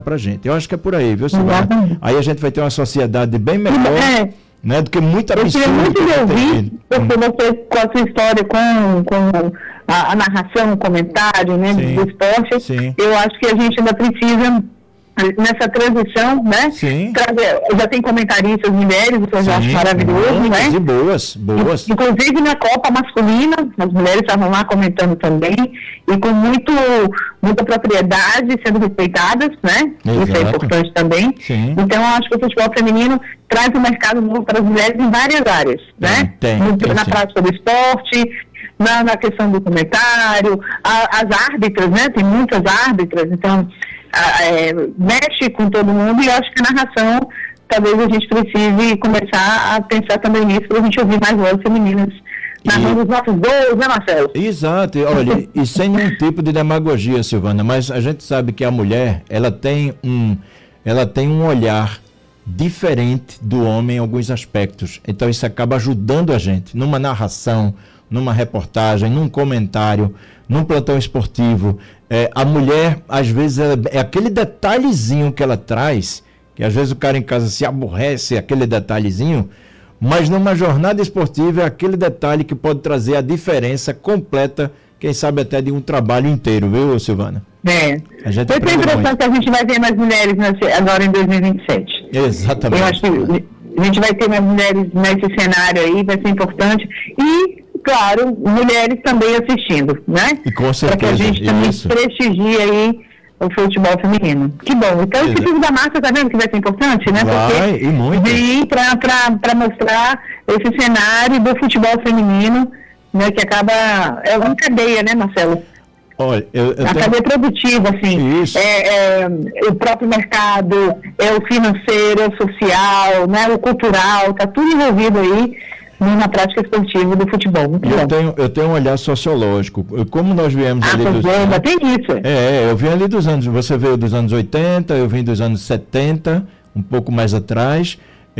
pra gente. Eu acho que é por aí, viu, Silvana? Aí a gente vai ter uma sociedade bem melhor, né, do que muito absurdo. Eu queria muito ouvir, porque você, com a sua história, com a narração, o comentário, né, do esporte, eu acho que a gente ainda precisa, nessa transição, né? Sim. Já tem comentaristas mulheres, o que eu já acho maravilhoso, né? E boas. Inclusive na Copa masculina, as mulheres estavam lá comentando também, e com muita propriedade, sendo respeitadas, né? Exato. Isso é importante também. Sim. Então, eu acho que o futebol feminino traz um mercado novo para as mulheres em várias áreas, né? Na prática do esporte, na questão do comentário, as árbitras, né? Tem muitas árbitras, então mexe com todo mundo, e eu acho que a narração, talvez a gente precise começar a pensar também nisso, para a gente ouvir mais vozes femininas narrando os nossos gols, né, Marcelo? Exato, olha, e sem nenhum tipo de demagogia, Silvana, mas a gente sabe que a mulher, ela tem um olhar diferente do homem em alguns aspectos, então isso acaba ajudando a gente numa narração, numa reportagem, num comentário, num plantão esportivo. A mulher, às vezes, é aquele detalhezinho que ela traz, que às vezes o cara em casa se aborrece, aquele detalhezinho, mas numa jornada esportiva é aquele detalhe que pode trazer a diferença completa, quem sabe até de um trabalho inteiro, viu, Silvana? Eu tenho a impressão que a gente vai ver mais mulheres agora em 2027. Exatamente. Eu acho que a gente vai ter mais mulheres nesse cenário aí, vai ser importante. E, claro, mulheres também assistindo, né? E com certeza. Para que a gente também prestigie aí o futebol feminino. Que bom. Então, esse tipo da massa, tá vendo que vai ser importante, né? Vai, e muito. Vir para mostrar esse cenário do futebol feminino, né? Que acaba... É uma cadeia, né, Marcelo? Olha, a cadeia produtiva, assim, o próprio mercado, o financeiro, o social, né, o cultural, tá tudo envolvido aí na prática esportiva do futebol. Eu tenho um olhar sociológico. Como nós viemos ali dos anos... tem isso. Eu vim ali dos anos... Você veio dos anos 80, eu vim dos anos 70, um pouco mais atrás.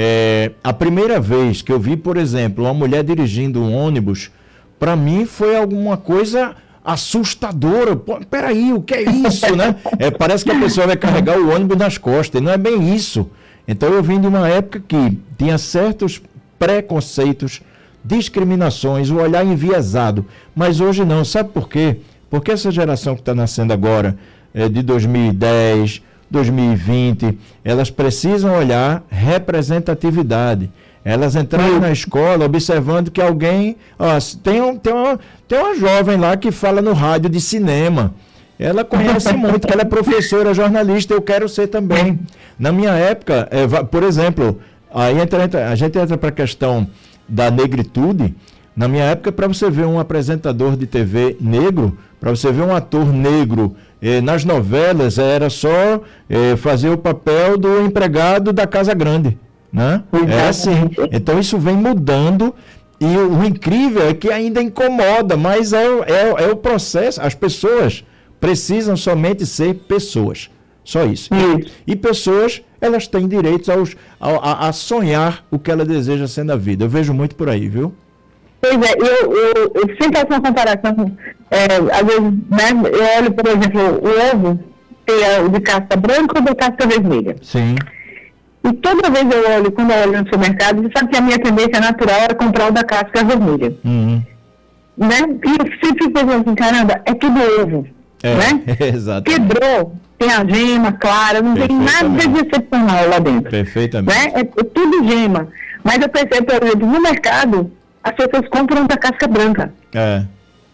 A primeira vez que eu vi, por exemplo, uma mulher dirigindo um ônibus, para mim foi alguma coisa assustadora. Pô, peraí, o que é isso, né? Parece que a pessoa vai carregar o ônibus nas costas, e não é bem isso. Então eu vim de uma época que tinha certos preconceitos, discriminações, o olhar enviesado, mas hoje não. Sabe por quê? Porque essa geração que está nascendo agora, de 2010, 2020, elas precisam olhar representatividade. Elas entraram na escola observando que alguém... tem uma jovem lá que fala no rádio de cinema. Ela conhece muito, que ela é professora, jornalista, eu quero ser também. Na minha época, por exemplo, aí a gente entra para a questão da negritude. Na minha época, para você ver um apresentador de TV negro, para você ver um ator negro, nas novelas era só fazer o papel do empregado da Casa Grande. Né? É assim. Então isso vem mudando, e o incrível é que ainda incomoda, mas é o processo. As pessoas precisam somente ser pessoas, só isso. E pessoas, elas têm direitos a sonhar o que ela deseja ser na vida. Eu vejo muito por aí, viu? Pois eu sempre faço uma comparação, às vezes, né, eu olho, por exemplo, o ovo, tem o de casca branca ou de casca vermelha. Sim. E toda vez quando eu olho no supermercado, você sabe que a minha tendência natural era comprar o da casca vermelha. Uhum. Né? E eu sempre fico pensando assim, caramba, é tudo ovo. Né? Exatamente. Quebrou, tem a gema clara, não tem nada de excepcional lá dentro. Perfeitamente. Né? É tudo gema. Mas eu percebo, por exemplo, no mercado, as pessoas compram da casca branca. Né?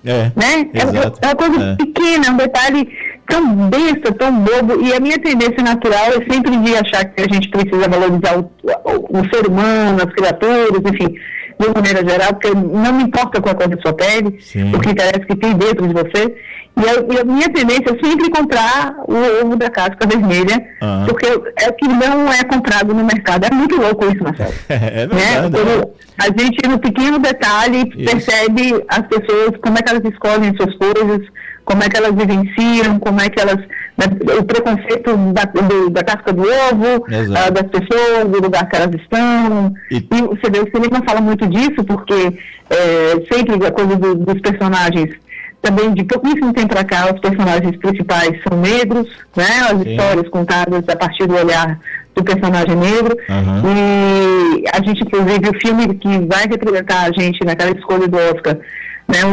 É uma coisa pequena, um detalhe tão besta, tão bobo, e a minha tendência natural é sempre de achar que a gente precisa valorizar o ser humano, as criaturas, enfim, de maneira geral, porque não me importa com a cor da sua pele, o que interessa que tem dentro de você, e a minha tendência é sempre comprar o ovo da casca vermelha, porque é o que não é comprado no mercado. É muito louco isso, Marcelo. É verdade. Né? A gente, no pequeno detalhe, percebe as pessoas, como é que elas escolhem suas coisas, como é que elas vivenciam, como é que elas... o preconceito da casca do ovo, das pessoas, do lugar que elas estão. E você vê, o cinema fala muito disso, porque sempre a coisa dos personagens também de pouquíssimo tempo para cá, os personagens principais são negros, né? As histórias contadas a partir do olhar do personagem negro. E a gente, inclusive, o filme que vai representar a gente naquela escolha do Oscar, né?